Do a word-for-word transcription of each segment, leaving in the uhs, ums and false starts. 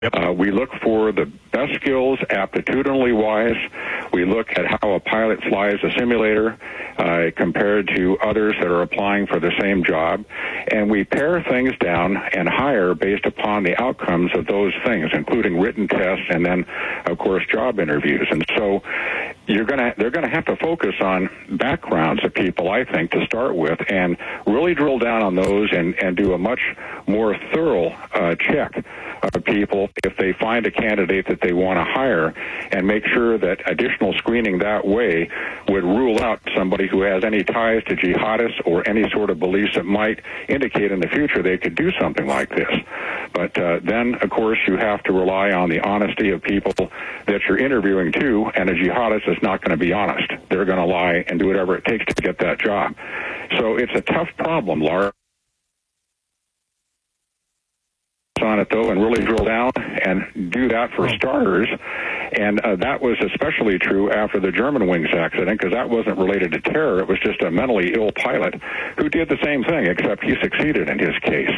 Uh, we look for the best skills, aptitudinally wise. We look at how a pilot flies a simulator uh, compared to others that are applying for the same job. And we pare things down and hire based upon the outcomes of those things, including written tests and then, of course, job interviews. And so you're gonna, they're going to have to focus on backgrounds of people, I think, to start with, and really drill down on those and, and do a much more thorough uh, check of people if they find a candidate that they want to hire, and make sure that additional screening that way would rule out somebody who has any ties to jihadists or any sort of beliefs that might indicate in the future they could do something like this. But uh, then, of course, you have to rely on the honesty of people that you're interviewing too, and a jihadist is not going to be honest. They're going to lie and do whatever it takes to get that job. So it's a tough problem, Laura. On it though, and really drill down and do that for starters. And uh, that was especially true after the Germanwings accident, because that wasn't related to terror. It was just a mentally ill pilot who did the same thing, except he succeeded in his case.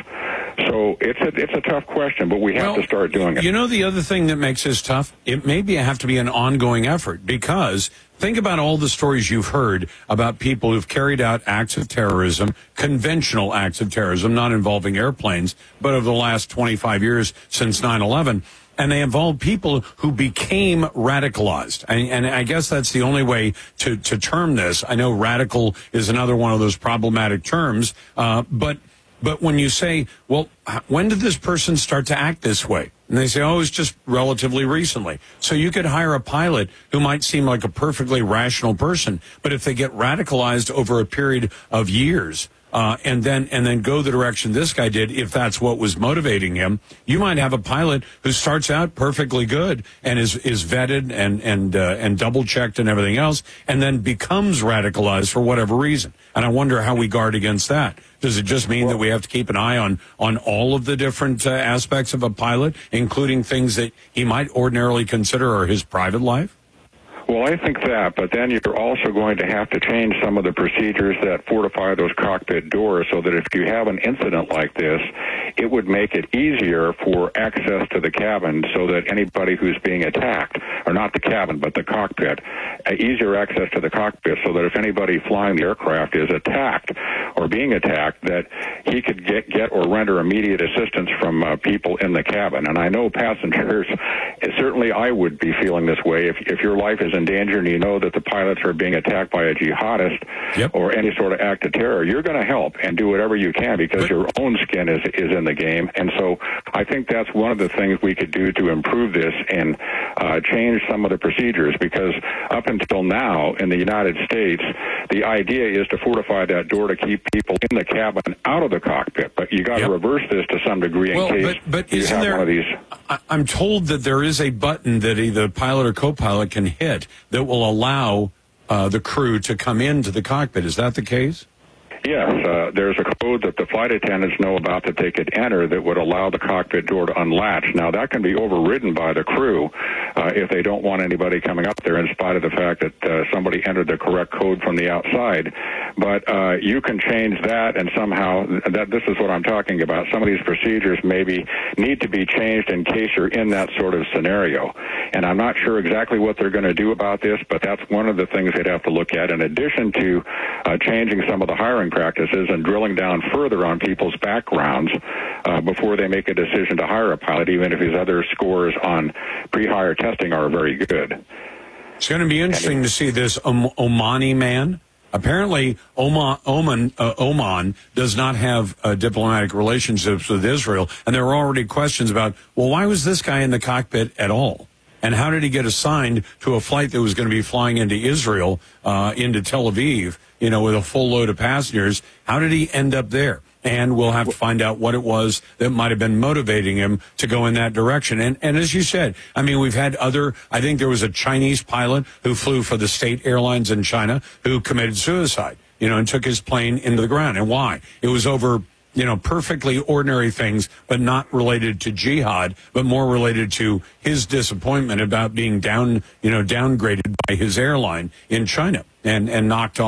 So it's a, it's a tough question, but we have well, to start doing it. You know, the other thing that makes this tough, it may be have to be an ongoing effort, because think about all the stories you've heard about people who've carried out acts of terrorism, conventional acts of terrorism, not involving airplanes, but over the last twenty-five years since nine eleven. And they involve people who became radicalized. And, and I guess that's the only way to, to term this. I know radical is another one of those problematic terms. Uh, but, but when you say, well, when did this person start to act this way? And they say, oh, it's just relatively recently. So you could hire a pilot who might seem like a perfectly rational person, but if they get radicalized over a period of years, Uh, and then and then go the direction this guy did, if that's what was motivating him, you might have a pilot who starts out perfectly good and is is vetted and and uh, and double checked and everything else, and then becomes radicalized for whatever reason. And I wonder how we guard against that. Does it just mean that we have to keep an eye on on all of the different uh, aspects of a pilot, including things that he might ordinarily consider are his private life? Well, I think that, but then you're also going to have to change some of the procedures that fortify those cockpit doors so that if you have an incident like this, it would make it easier for access to the cabin so that anybody who's being attacked, or not the cabin, but the cockpit, uh, easier access to the cockpit so that if anybody flying the aircraft is attacked or being attacked, that he could get, get or render immediate assistance from uh, people in the cabin. And I know passengers, certainly I would be feeling this way if, if your life is in danger and you know that the pilots are being attacked by a jihadist yep. or any sort of act of terror, you're going to help and do whatever you can because but, your own skin is, is in the game. And so I think that's one of the things we could do to improve this and uh, change some of the procedures, because up until now in the United States, the idea is to fortify that door to keep people in the cabin out of the cockpit. But you got to yep. reverse this to some degree well, in case but, but you isn't have there, one of these. I, I'm told that there is a button that either pilot or co-pilot can hit that will allow uh, the crew to come into the cockpit. Is that the case? Yes, uh, there's a code that the flight attendants know about that they could enter that would allow the cockpit door to unlatch. Now, that can be overridden by the crew uh, if they don't want anybody coming up there in spite of the fact that uh, somebody entered the correct code from the outside. But uh, you can change that, and somehow, that this is what I'm talking about. Some of these procedures maybe need to be changed in case you're in that sort of scenario. And I'm not sure exactly what they're going to do about this, but that's one of the things they'd have to look at, in addition to uh, changing some of the hiring practices and drilling down further on people's backgrounds uh, before they make a decision to hire a pilot, even if his other scores on pre-hire testing are very good. It's going to be interesting to see this Om- Omani man. Apparently, Oman, Oman, uh, Oman does not have uh, diplomatic relationships with Israel, and there are already questions about, well, why was this guy in the cockpit at all? And how did he get assigned to a flight that was going to be flying into Israel, uh, into Tel Aviv, you know, with a full load of passengers? How did he end up there? And we'll have to find out what it was that might have been motivating him to go in that direction. And, and as you said, I mean, we've had other, I think there was a Chinese pilot who flew for the state airlines in China who committed suicide, you know, and took his plane into the ground. And why? It was over, you know, perfectly ordinary things, but not related to jihad, but more related to his disappointment about being down, you know, downgraded by his airline in China and, and knocked off,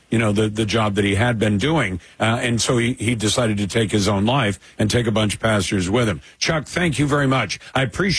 you know, the, the job that he had been doing. Uh, and so he, he decided to take his own life and take a bunch of passengers with him. Chuck, thank you very much. I appreciate